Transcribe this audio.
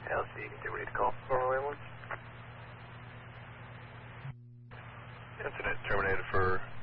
LC, get ready to call 411. Incident terminated for